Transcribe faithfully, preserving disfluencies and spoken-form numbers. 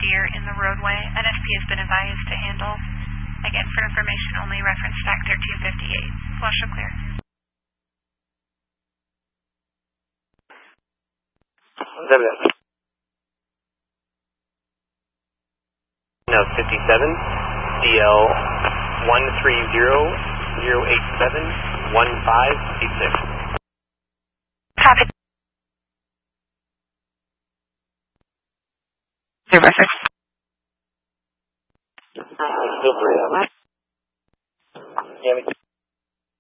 deer in the roadway. N S P has been advised to handle. Again, for information only, reference stack thirteen fifty-eight. Flush or clear. No, fifty-seven, D L one three zero zero eight seven one five eight six. Copy. Your reference. Feel free. Yeah, me too.